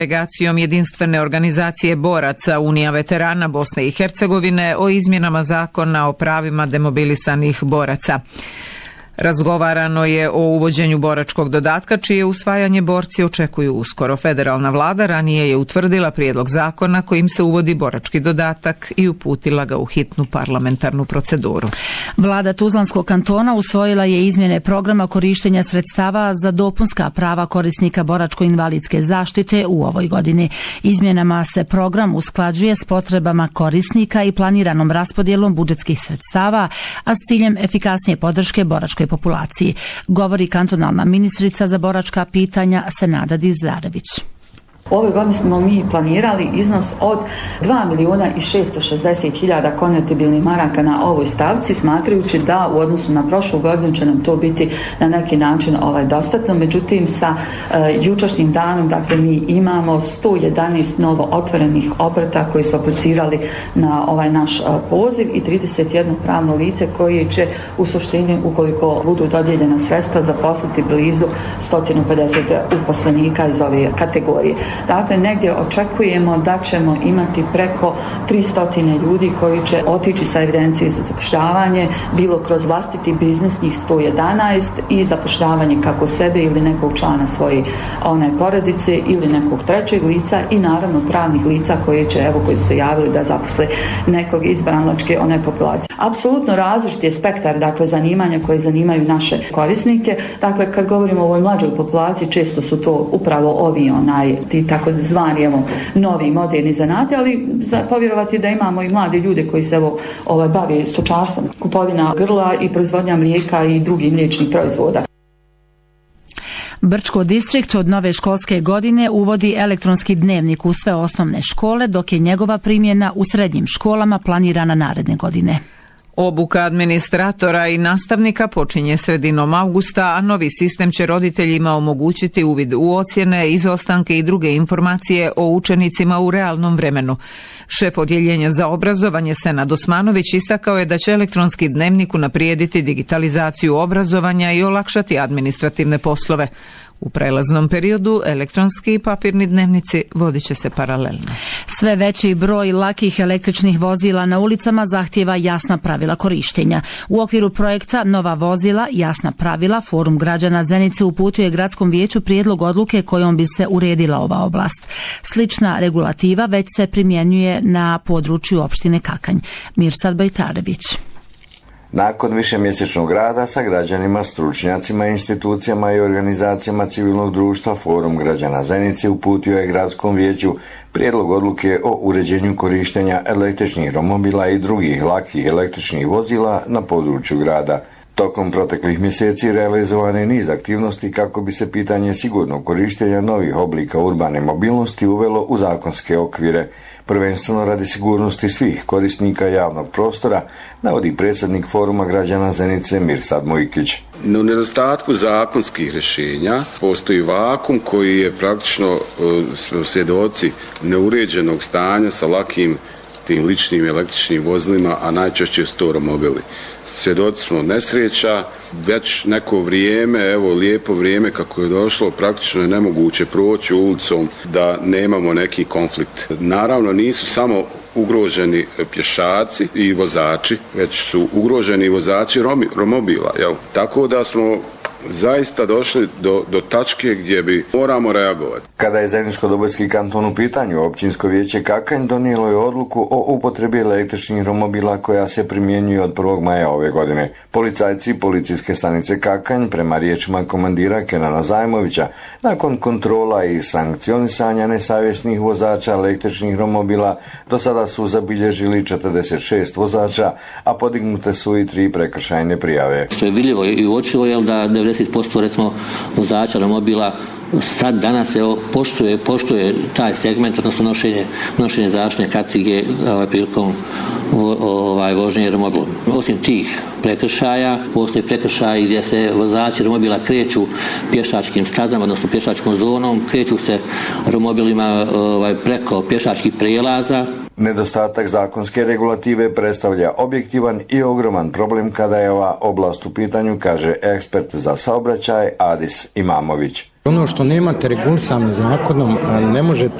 Delegacijom jedinstvene organizacije boraca Unija veterana Bosne i Hercegovine o izmjenama zakona o pravima demobilisanih boraca. Razgovarano je o uvođenju boračkog dodatka, čije usvajanje borci očekuju uskoro. Federalna vlada ranije je utvrdila prijedlog zakona kojim se uvodi borački dodatak i uputila ga u hitnu parlamentarnu proceduru. Vlada Tuzlanskog kantona usvojila je izmjene programa korištenja sredstava za dopunska prava korisnika boračko-invalidske zaštite u ovoj godini. Izmjenama se program usklađuje s potrebama korisnika i planiranom raspodjelom budžetskih sredstava, a s ciljem efikasnije podrške boračkoj populaciji, govori kantonalna ministrica za boračka pitanja Senada Dizarević. Ove godine smo mi planirali iznos od 2.660.000 konvertibilnih maraka na ovoj stavci, smatrajući da u odnosu na prošlu godinu će nam to biti na neki način dostatno. Međutim, sa jučerašnjim danom, dakle, mi imamo 111 novo otvorenih obrta koji su aplicirali na ovaj naš poziv i 31 pravno lice koje će u suštini, ukoliko budu dodijeljena sredstva, zaposliti blizu 150 uposlenika iz ove kategorije. Dakle, negdje očekujemo da ćemo imati preko 300 ljudi koji će otići sa evidencije za zapošljavanje, bilo kroz vlastiti biznis, njih 111, i zapošljavanje kako sebe ili nekog člana svoje porodice ili nekog trećeg lica, i naravno pravnih lica koji su se javili da zaposle nekog iz branlačke populacije. Apsolutno različit je spektar, dakle, zanimanja koje zanimaju naše korisnike. Dakle, kad govorimo o ovoj mlađoj populaciji, često su to upravo ovi ti tako zvani novi moderni zanati, ali za povjerovati da imamo i mlade ljude koji se bave stočarstvom, kupovina grla i proizvodnja mlijeka i drugih mliječnih proizvoda. Brčko distrikt od nove školske godine uvodi elektronski dnevnik u sve osnovne škole, dok je njegova primjena u srednjim školama planirana naredne godine. Obuka administratora i nastavnika počinje sredinom avgusta, a novi sistem će roditeljima omogućiti uvid u ocjene, izostanke i druge informacije o učenicima u realnom vremenu. Šef odjeljenja za obrazovanje Senad Osmanović istakao je da će elektronski dnevnik unaprijediti digitalizaciju obrazovanja i olakšati administrativne poslove. U prelaznom periodu elektronski i papirni dnevnici vodit će se paralelno. Sve veći broj lakih električnih vozila na ulicama zahtijeva jasna pravila korištenja. U okviru projekta Nova vozila, jasna pravila, Forum građana Zenice uputio je gradskom vijeću prijedlog odluke kojom bi se uredila ova oblast. Slična regulativa već se primjenjuje na području opštine Kakanj. Mirsad Bajtarević. Nakon višemjesečnog rada sa građanima, stručnjacima, institucijama i organizacijama civilnog društva, Forum građana Zenice uputio je gradskom vijeću prijedlog odluke o uređenju korištenja električnih romobila i drugih lakih električnih vozila na području grada. Tokom proteklih mjeseci realizovan je niz aktivnosti kako bi se pitanje sigurnog korištenja novih oblika urbane mobilnosti uvelo u zakonske okvire, prvenstveno radi sigurnosti svih korisnika javnog prostora, navodi predsjednik Foruma građana Zenice Mirsad Mujkić. U nedostatku zakonskih rješenja postoji vakum koji je praktično svjedoci neuređenog stanja sa lakim tim ličnim električnim vozilima, a najčešće su to romobili. Svjedoci smo nesreća, već neko vrijeme, lijepo vrijeme kako je došlo, praktično je nemoguće proći ulicom da nemamo neki konflikt. Naravno, nisu samo ugroženi pješaci i vozači, već su ugroženi vozači romobila. Tako da smo zaista došli do tačke gdje bi moramo reagovati. Kada je Zeničko-Dobojski kanton u pitanju, općinsko vijeće Kakanj donijelo je odluku o upotrebi električnih romobila koja se primjenjuje od 1. maja ove godine. Policajci policijske stanice Kakanj, prema riječima komandira Kenana Zajmovića, nakon kontrola i sankcionisanja nesavjesnih vozača električnih romobila, do sada su zabilježili 46 vozača, a podignute su i 3 prekršajne prijave. Što je vidljivo i uočivo je da 90% recimo vozača romobila sad danas poštuje taj segment, odnosno nošenje zaštitne kacige prilikom vožnje romobilom. Osim tih prekršaja, postoji prekršaj gdje se vozači romobila kreću pješačkim stazama, odnosno pješačkom zonom, kreću se romobilima preko pješačkih prijelaza. Nedostatak zakonske regulative predstavlja objektivan i ogroman problem kada je ova oblast u pitanju, kaže ekspert za saobraćaj Adis Imamović. Ono što nemate regulisano zakonom ne možete